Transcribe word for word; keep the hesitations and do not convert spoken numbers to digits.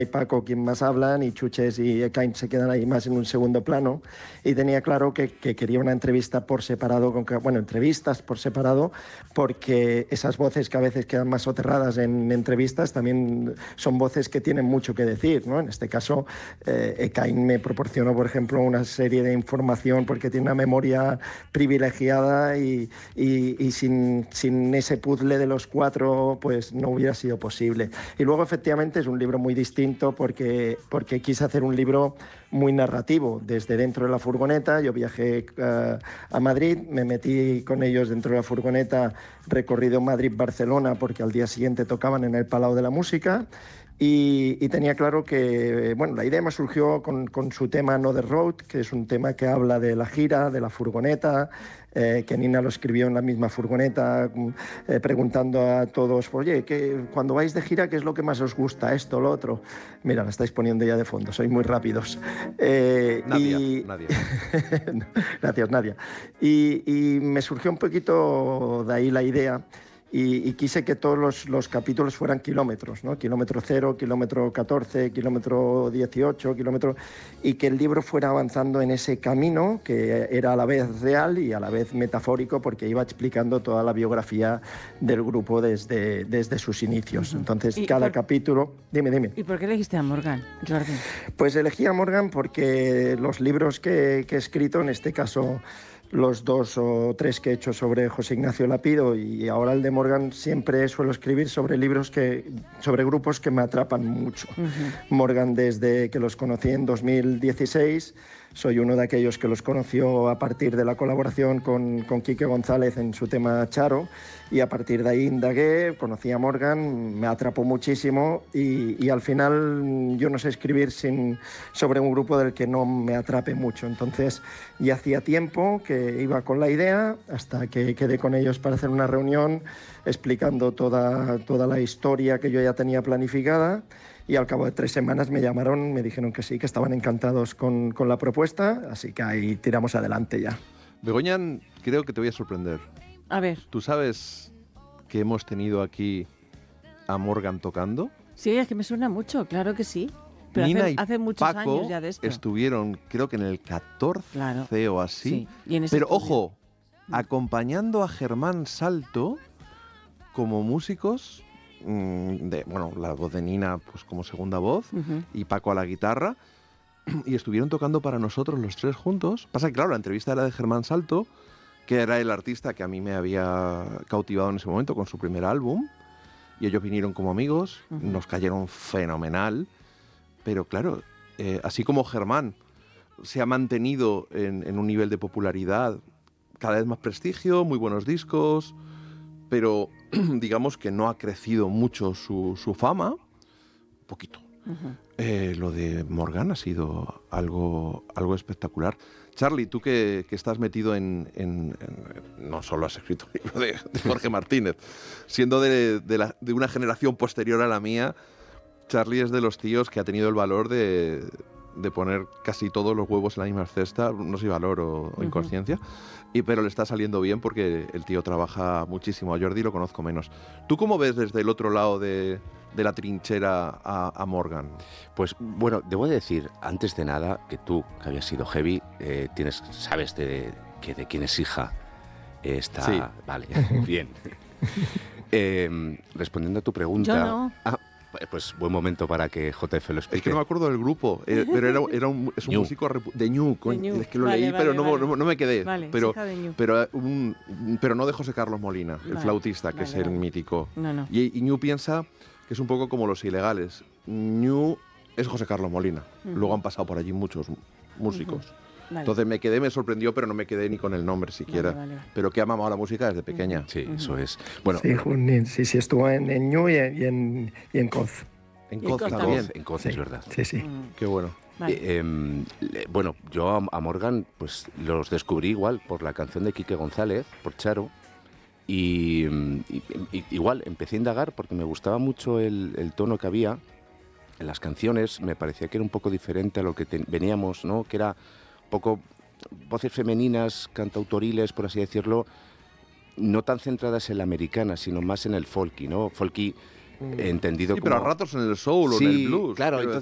y Paco quien más hablan y Chuches y Ekain se quedan ahí más en un segundo plano, y tenía claro que, que quería una entrevista por separado, con, bueno, entrevistas por separado, porque esas voces que a veces quedan más soterradas en entrevistas también son voces que tienen mucho que decir, ¿no? En este caso, eh, Ekain me proporcionó, por ejemplo, una serie de información porque tiene una memoria privilegiada y, y, y sin, sin ese puzzle de los cuatro pues no hubiera sido posible. Y luego efectivamente es un libro muy distinto porque, porque quise hacer un libro muy narrativo desde dentro de la furgoneta. Yo viajé uh, a Madrid, me metí con ellos dentro de la furgoneta, recorrido Madrid-Barcelona porque al día siguiente tocaban en el Palau de la Música. Y, y tenía claro que, bueno, la idea me surgió con, con su tema No The Road, que es un tema que habla de la gira, de la furgoneta, eh, que Nina lo escribió en la misma furgoneta, eh, preguntando a todos, oye, ¿qué, cuando vais de gira, ¿qué es lo que más os gusta? Esto, lo otro. Mira, la estáis poniendo ya de fondo, sois muy rápidos. Eh, Nadia, y... Nadia. Gracias, Nadia. Y, y me surgió un poquito de ahí la idea. Y, y quise que todos los, los capítulos fueran kilómetros, ¿no? Kilómetro cero, kilómetro catorce, kilómetro dieciocho, kilómetro... y que el libro fuera avanzando en ese camino que era a la vez real y a la vez metafórico, porque iba explicando toda la biografía del grupo desde, desde sus inicios. Uh-huh. Entonces, ¿Y cada por... capítulo... Dime, dime. ¿Y por qué elegiste a Morgan, Jordi? Pues elegí a Morgan porque los libros que, que he escrito, en este caso los dos o tres que he hecho sobre José Ignacio Lapido y ahora el de Morgan, siempre suelo escribir sobre libros que, sobre grupos que me atrapan mucho. Uh-huh. Morgan, desde que los conocí en dos mil dieciséis, soy uno de aquellos que los conoció a partir de la colaboración con, con Quique González en su tema Charo, y a partir de ahí indagué, conocí a Morgan, me atrapó muchísimo y, y al final yo no sé escribir sin, sobre un grupo del que no me atrape mucho. Entonces ya hacía tiempo que iba con la idea hasta que quedé con ellos para hacer una reunión explicando toda, toda la historia que yo ya tenía planificada. Y al cabo de tres semanas me llamaron, me dijeron que sí, que estaban encantados con, con la propuesta, así que ahí tiramos adelante ya. Begoña, creo que te voy a sorprender. A ver. ¿Tú sabes que hemos tenido aquí a Morgan tocando? Sí, es que me suena mucho, claro que sí. Pero Nina hace, y hace muchos Paco años ya de esto. Estuvieron, creo que en el catorce claro. o así. Sí. Y en ese Pero estudio. ojo, acompañando a Germán Salto como músicos. De, bueno, la voz de Nina pues como segunda voz, uh-huh, y Paco a la guitarra, y estuvieron tocando para nosotros los tres juntos. Pasa que claro, la entrevista era de Germán Salto, que era el artista que a mí me había cautivado en ese momento con su primer álbum, y ellos vinieron como amigos, uh-huh, nos cayeron fenomenal, pero claro, eh, así como Germán se ha mantenido en, en un nivel de popularidad, cada vez más prestigio, muy buenos discos, pero digamos que no ha crecido mucho su, su fama, un poquito. Uh-huh. Eh, lo de Morgan ha sido algo, algo espectacular. Charly, tú que, que estás metido en, en, en... No solo has escrito un libro de, de Jorge Martínez, siendo de, de, la, de una generación posterior a la mía, Charly es de los tíos que ha tenido el valor de, de poner casi todos los huevos en la misma cesta, no sé si valor o, o uh-huh, inconsciencia, y, pero le está saliendo bien porque el tío trabaja muchísimo. A Jordi lo conozco menos. ¿Tú cómo ves desde el otro lado de, de la trinchera a, a Morgan? Pues bueno, debo decir, antes de nada, que tú, que habías sido heavy, eh, tienes, sabes de, que de quién es hija eh, esta... Sí. Vale, bien. eh, respondiendo a tu pregunta... Yo no. Ah, pues buen momento para que J F lo explique. Es que no me acuerdo del grupo, eh, pero era, era un, es un Ñu. músico repu- de Ñu, coño, de Ñu. Es que lo Vale, leí, vale, pero no, vale. no, no me quedé. Vale, pero, hija de Ñu. pero, un, pero no de José Carlos Molina, el Vale, flautista, que vale, es el vale. mítico. No, no. Y, y Ñu piensa que es un poco como los ilegales. Ñu es José Carlos Molina. Uh-huh. Luego han pasado por allí muchos músicos. Uh-huh. Vale. Entonces me quedé, me sorprendió, pero no me quedé ni con el nombre siquiera. Vale, vale. Pero que ha mamado la música desde pequeña. Uh-huh. Sí, Uh-huh. eso es. Bueno, Sí, Junín, sí, sí, estuvo en, en Ñu y en, y en, y en Coz. En Y Coz Coz también. en Coz, Sí, es verdad. sí, sí. Mm, Qué bueno. vale. Eh, eh, bueno, yo a, a Morgan pues los descubrí igual por la canción de Quique González, por Charo, y, y, y igual empecé a indagar porque me gustaba mucho el, el tono que había en las canciones, me parecía que era un poco diferente a lo que te, veníamos, ¿no? Que era un poco voces femeninas, cantautoriles, por así decirlo, no tan centradas en la americana, sino más en el folky, ¿no? Folky entendido Sí, como... pero a ratos en el soul o Sí, en el blues. claro, quiero entonces